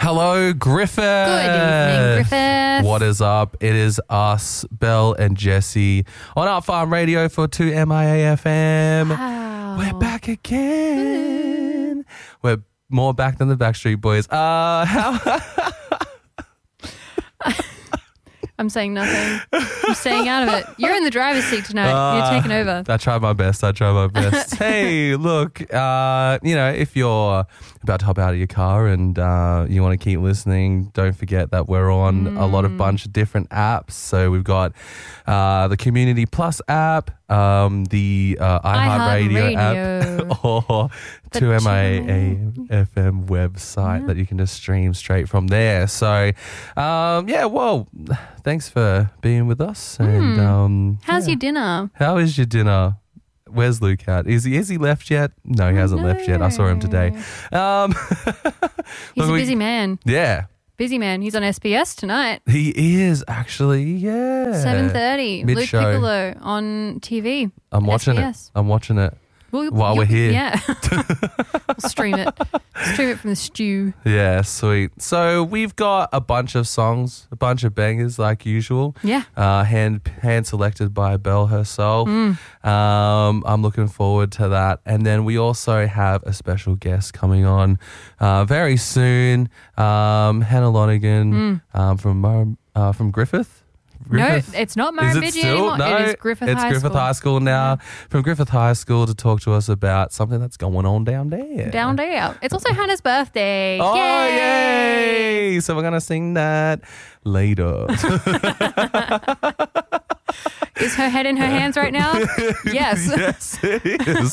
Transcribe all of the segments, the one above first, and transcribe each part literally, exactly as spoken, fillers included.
Hello, Griffith. Good evening, Griffith. What is up? It is us, Belle and Jesse, on Art Farm Radio for two M I A F M. Wow. We're back again. We're more back than the Backstreet Boys. Uh, how... I'm saying nothing. I'm staying out of it. You're in the driver's seat tonight. Uh, You're taking over. I tried my best. I tried my best. Hey, look, uh, you know, if you're about to hop out of your car and uh, you want to keep listening, don't forget that we're on mm. a lot of bunch of different apps. So we've got uh, the Community Plus app, um, the uh, iHeartRadio app, or two M I A F M website yeah. that you can just stream straight from there. So, um, yeah, well, thanks for being with us. And mm. um, how's yeah. your dinner? How is your dinner? Where's Luke at? Is he, has he left yet? No, he hasn't no. left yet. I saw him today. Um, He's a we, busy man. Yeah. Busy man. He's on S B S tonight. He is actually, yeah. seven thirty. Luke Mid-show. Piccolo on T V. I'm watching S B S. it. I'm watching it. Well, while we're here. Yeah. We'll stream it. Stream it from the stew. Yeah, sweet. So we've got a bunch of songs, a bunch of bangers like usual. Yeah. Uh, hand hand selected by Belle herself. Mm. Um, I'm looking forward to that. And then we also have a special guest coming on uh, very soon. Um, Hannah Lonergan mm. um, from Mar- uh, from Griffith. Griffith? No, it's not Murrumbidgee anymore. No, it is Griffith it's High Griffith School. High School now. Yeah. From Griffith High School to talk to us about something that's going on down there. Down there. It's also Hannah's birthday. Oh, yay! yay! So we're going to sing that later. Is her head in her hands right now? Yes. Yes, it is.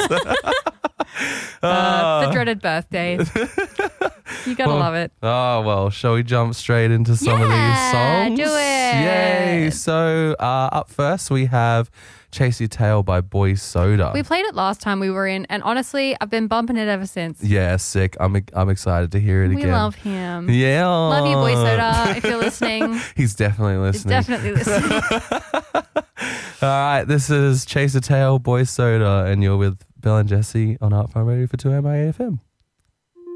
uh, the dreaded birthday. You gotta well, love it. Oh, well, shall we jump straight into some yeah, of these songs? do it. Yay. So uh, up first we have Chase Your Tail by Boy Soda. We played it last time we were in, and honestly, I've been bumping it ever since. Yeah, sick. I'm I'm excited to hear it we again. We love him. Yeah. Love you, Boy Soda, if you're listening. He's definitely listening. He's definitely listening. All right, this is Chase Your Tail, Boy Soda, and you're with Belle and Jesse on Art Farm Radio for two M I A F M.